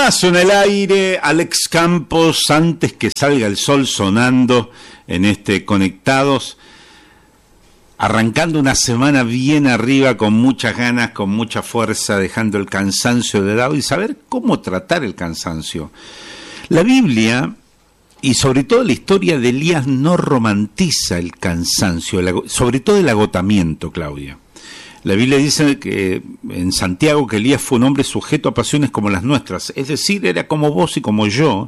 Temazo en el aire, Alex Campos, antes que salga el sol sonando en Conectados, arrancando una semana bien arriba, con muchas ganas, con mucha fuerza, dejando el cansancio de lado y saber cómo tratar el cansancio. La Biblia, y sobre todo la historia de Elías, no romantiza el cansancio, sobre todo el agotamiento, Claudia. La Biblia dice que en Santiago que Elías fue un hombre sujeto a pasiones como las nuestras, es decir, era como vos y como yo.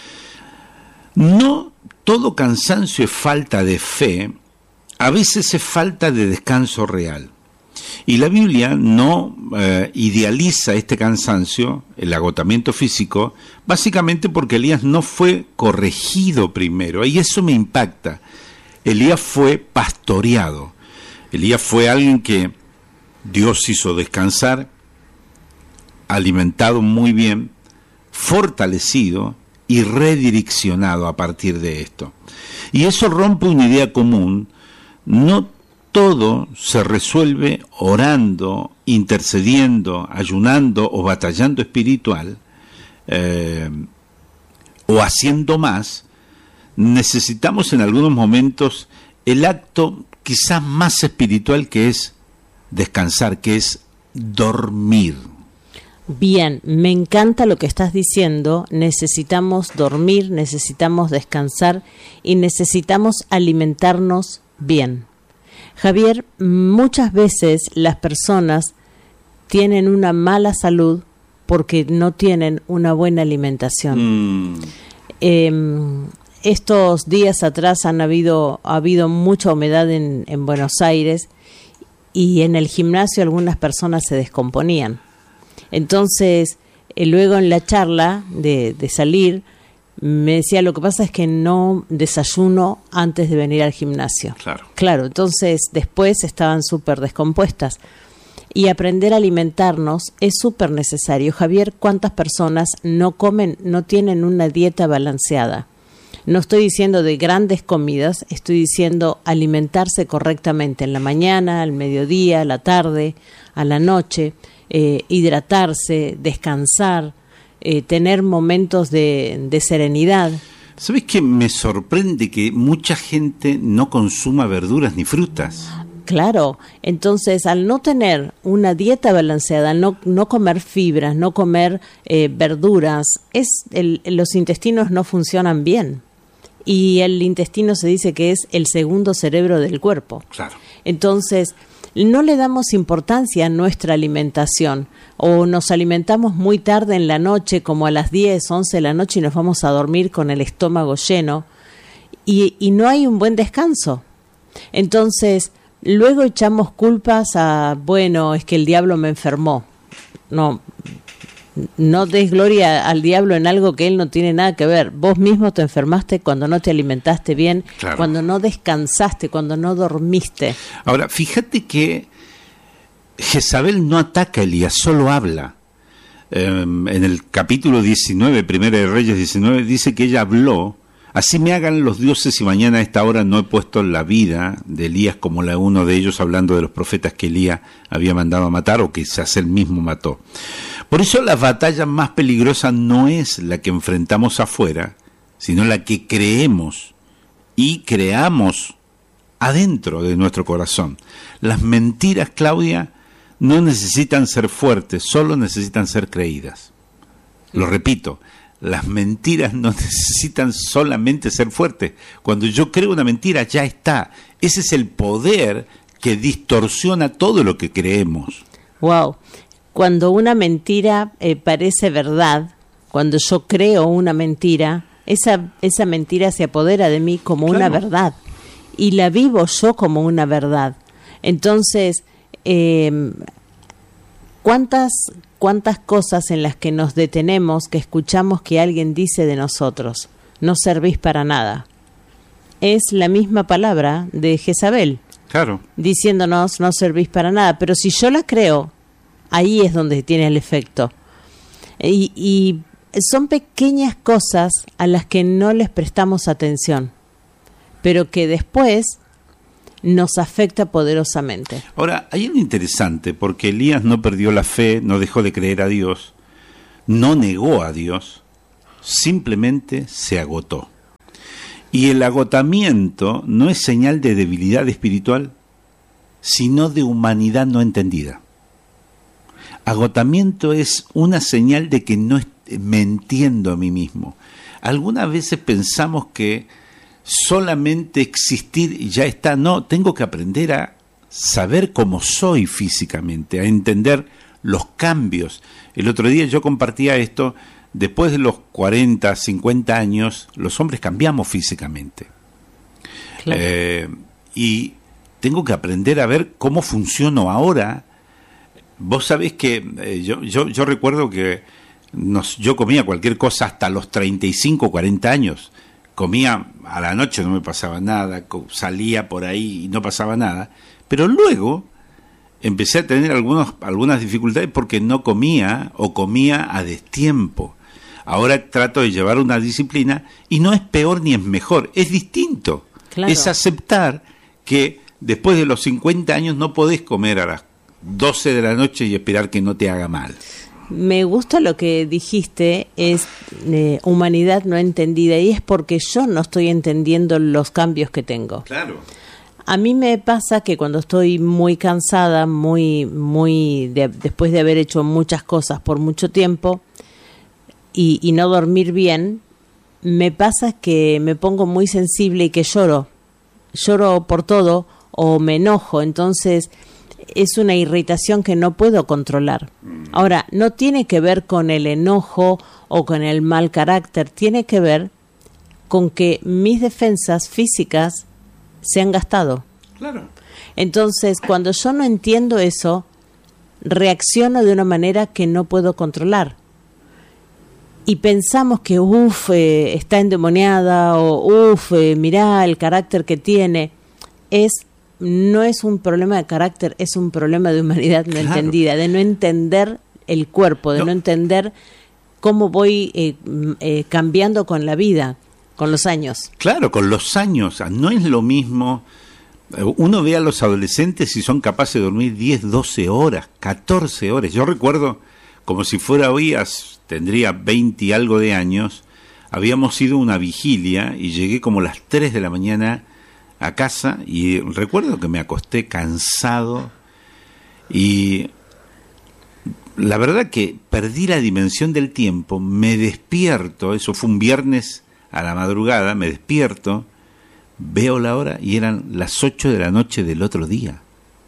No todo cansancio es falta de fe, a veces es falta de descanso real. Y la Biblia no idealiza este cansancio, el agotamiento físico, básicamente porque Elías no fue corregido primero, y eso me impacta. Elías fue pastoreado. Elías fue alguien que Dios hizo descansar, alimentado muy bien, fortalecido y redireccionado a partir de esto. Y eso rompe una idea común. No todo se resuelve orando, intercediendo, ayunando o batallando espiritual, o haciendo más. Necesitamos en algunos momentos el acto quizás más espiritual, que es descansar, que es dormir. Bien, me encanta lo que estás diciendo. Necesitamos dormir, necesitamos descansar y necesitamos alimentarnos bien. Javier, muchas veces las personas tienen una mala salud porque no tienen una buena alimentación. Estos días atrás ha habido mucha humedad en Buenos Aires, y en el gimnasio algunas personas se descomponían. Entonces, luego en la charla de salir, me decía, lo que pasa es que no desayuno antes de venir al gimnasio. Claro, entonces después estaban súper descompuestas. Y aprender a alimentarnos es súper necesario. Javier, ¿cuántas personas no tienen una dieta balanceada? No estoy diciendo de grandes comidas, estoy diciendo alimentarse correctamente en la mañana, al mediodía, a la tarde, a la noche, hidratarse, descansar, tener momentos de serenidad. ¿Sabes qué? Me sorprende que mucha gente no consuma verduras ni frutas. Claro, entonces al no tener una dieta balanceada, al no comer fibras, no comer verduras, los intestinos no funcionan bien. Y el intestino se dice que es el segundo cerebro del cuerpo. Claro. Entonces, no le damos importancia a nuestra alimentación, o nos alimentamos muy tarde en la noche, como a las 10, 11 de la noche, y nos vamos a dormir con el estómago lleno, y no hay un buen descanso. Entonces, luego echamos culpas es que el diablo me enfermó. No des gloria al diablo en algo que él no tiene nada que ver. Vos mismo te enfermaste cuando no te alimentaste bien, claro, cuando no descansaste, cuando no dormiste. Ahora, fíjate que Jezabel no ataca a Elías, solo habla. En el capítulo 19, Primera de Reyes 19, dice que ella habló: así me hagan los dioses, y mañana a esta hora no he puesto la vida de Elías como la de uno de ellos, hablando de los profetas que Elías había mandado a matar, o quizás él mismo mató. Por eso la batalla más peligrosa no es la que enfrentamos afuera, sino la que creemos y creamos adentro de nuestro corazón. Las mentiras, Claudia, no necesitan ser fuertes, solo necesitan ser creídas. Lo repito, las mentiras no necesitan solamente ser fuertes. Cuando yo creo una mentira, ya está. Ese es el poder que distorsiona todo lo que creemos. Wow. Cuando una mentira parece verdad, cuando yo creo una mentira, esa mentira se apodera de mí como claro, una verdad, y la vivo yo como una verdad. Entonces, ¿cuántas cosas en las que nos detenemos, que escuchamos que alguien dice de nosotros, no servís para nada? Es la misma palabra de Jezabel, claro, diciéndonos no servís para nada, pero si yo la creo, ahí es donde tiene el efecto. Y son pequeñas cosas a las que no les prestamos atención, pero que después nos afecta poderosamente. Ahora, hay algo interesante, porque Elías no perdió la fe, no dejó de creer a Dios, no negó a Dios, simplemente se agotó. Y el agotamiento no es señal de debilidad espiritual, sino de humanidad no entendida. Agotamiento es una señal de que no me entiendo a mí mismo. Algunas veces pensamos que solamente existir ya está. No, tengo que aprender a saber cómo soy físicamente, a entender los cambios. El otro día yo compartía esto. Después de los 40, 50 años, los hombres cambiamos físicamente. Claro. Y tengo que aprender a ver cómo funciono ahora. Vos sabés que yo recuerdo que yo comía cualquier cosa hasta los 35, 40 años. Comía a la noche, no me pasaba nada, salía por ahí y no pasaba nada. Pero luego empecé a tener algunas dificultades porque no comía o comía a destiempo. Ahora trato de llevar una disciplina y no es peor ni es mejor, es distinto. Claro. Es aceptar que después de los 50 años no podés comer a las 12 de la noche y esperar que no te haga mal. Me gusta lo que dijiste, es humanidad no entendida, y es porque yo no estoy entendiendo los cambios que tengo. Claro. A mí me pasa que cuando estoy muy cansada, después de haber hecho muchas cosas por mucho tiempo, y no dormir bien, me pasa que me pongo muy sensible y que lloro por todo o me enojo. Entonces es una irritación que no puedo controlar. Ahora, no tiene que ver con el enojo o con el mal carácter, tiene que ver con que mis defensas físicas se han gastado. Claro. Entonces, cuando yo no entiendo eso, reacciono de una manera que no puedo controlar. Y pensamos que, está endemoniada, o mirá el carácter que tiene. No es un problema de carácter, es un problema de humanidad no entendida, de no entender el cuerpo, de no entender cómo voy cambiando con la vida, con los años. Claro, con los años. No es lo mismo. Uno ve a los adolescentes y son capaces de dormir 10, 12 horas, 14 horas. Yo recuerdo, como si fuera hoy, tendría 20 y algo de años, habíamos ido a una vigilia y llegué como a las 3 de la mañana a casa y recuerdo que me acosté cansado y la verdad que perdí la dimensión del tiempo. Me despierto, eso fue un viernes a la madrugada, me despierto, veo la hora y eran las 8 de la noche del otro día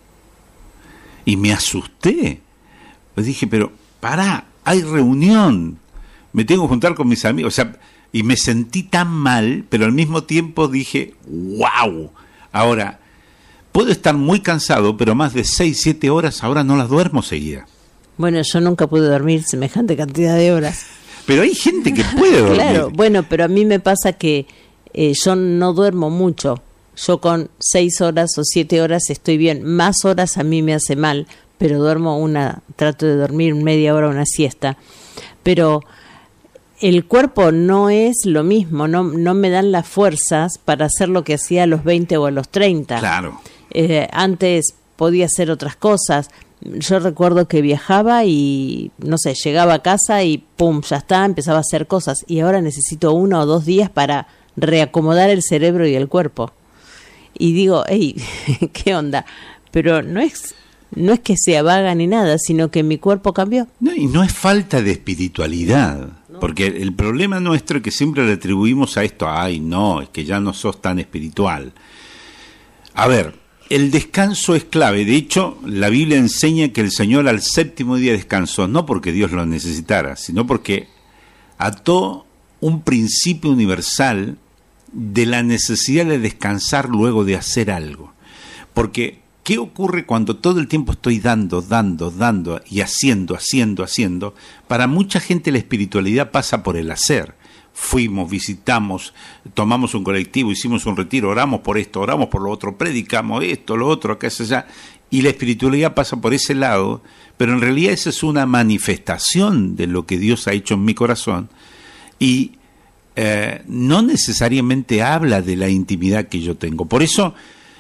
y me asusté. Pues dije, pero pará, hay reunión, me tengo que juntar con mis amigos, y me sentí tan mal, pero al mismo tiempo dije, wow. Ahora, puedo estar muy cansado, pero más de 6, 7 horas ahora no las duermo seguidas. Bueno, yo nunca pude dormir semejante cantidad de horas. Pero hay gente que puede dormir. Claro, bueno, pero a mí me pasa que yo no duermo mucho. Yo con 6 horas o 7 horas estoy bien. Más horas a mí me hace mal, pero trato de dormir media hora, una siesta. Pero el cuerpo no es lo mismo, no me dan las fuerzas para hacer lo que hacía a los 20 o a los 30. Claro. Antes podía hacer otras cosas. Yo recuerdo que viajaba y, no sé, llegaba a casa y pum, ya está, empezaba a hacer cosas. Y ahora necesito 1 o 2 días para reacomodar el cerebro y el cuerpo. Y digo, hey, ¿qué onda? Pero no es que sea vaga ni nada, sino que mi cuerpo cambió. No, y no es falta de espiritualidad, porque el problema nuestro es que siempre le atribuimos a esto, es que ya no sos tan espiritual. A ver, el descanso es clave. De hecho, la Biblia enseña que el Señor al 7º día descansó, no porque Dios lo necesitara, sino porque ató un principio universal de la necesidad de descansar luego de hacer algo. Porque ¿qué ocurre cuando todo el tiempo estoy dando y haciendo? Para mucha gente la espiritualidad pasa por el hacer. Fuimos, visitamos, tomamos un colectivo, hicimos un retiro, oramos por esto, oramos por lo otro, predicamos esto, lo otro, acá, allá. Y la espiritualidad pasa por ese lado, pero en realidad esa es una manifestación de lo que Dios ha hecho en mi corazón y no necesariamente habla de la intimidad que yo tengo. Por eso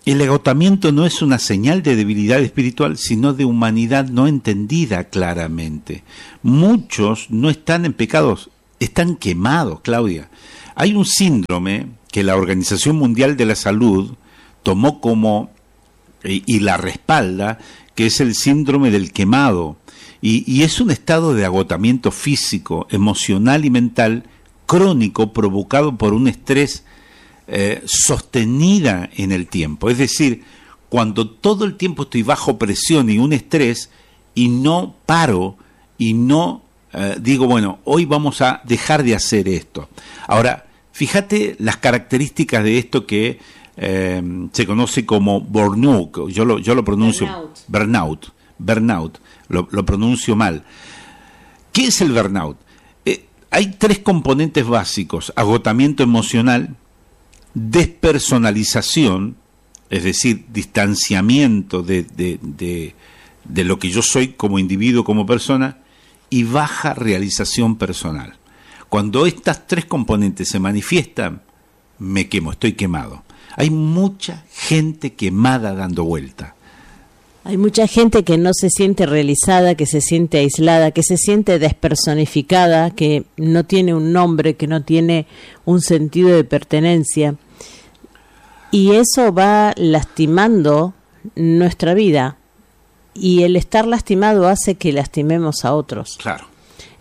El agotamiento no es una señal de debilidad espiritual, sino de humanidad no entendida claramente. Muchos no están en pecados, están quemados, Claudia. Hay un síndrome que la Organización Mundial de la Salud tomó como, y la respalda, que es el síndrome del quemado. Y es un estado de agotamiento físico, emocional y mental crónico provocado por un estrés sostenida en el tiempo. Es decir, cuando todo el tiempo estoy bajo presión y un estrés y no paro y no digo, bueno, hoy vamos a dejar de hacer esto. Ahora, fíjate las características de esto que se conoce como burnout. Yo lo pronuncio burnout. Lo pronuncio mal. ¿Qué es el burnout? Hay 3 componentes básicos: agotamiento emocional, despersonalización, es decir, distanciamiento de lo que yo soy como individuo, como persona, y baja realización personal. Cuando estas 3 componentes se manifiestan, me quemo, estoy quemado. Hay mucha gente quemada dando vuelta. Hay mucha gente que no se siente realizada, que se siente aislada, que se siente despersonificada, que no tiene un nombre, que no tiene un sentido de pertenencia. Y eso va lastimando nuestra vida. Y el estar lastimado hace que lastimemos a otros. Claro.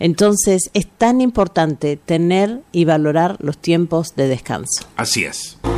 Entonces es tan importante tener y valorar los tiempos de descanso. Así es.